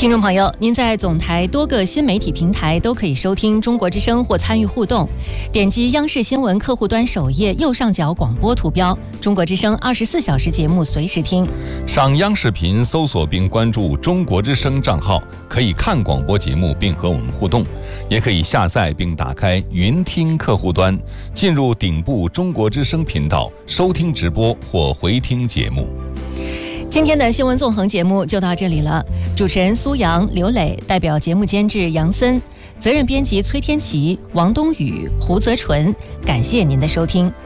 听众朋友，您在总台多个新媒体平台都可以收听中国之声或参与互动。点击央视新闻客户端首页右上角广播图标，中国之声24小时节目随时听。 上央视频搜索并关注中国之声账号，可以看广播节目并和我们互动，也可以下载并打开云听客户端，进入顶部中国之声频道收听直播或回听节目。 今天的新闻纵横节目就到这里了，主持人苏阳、刘磊，代表节目监制杨森，责任编辑崔天琪、王冬雨、胡泽纯，感谢您的收听。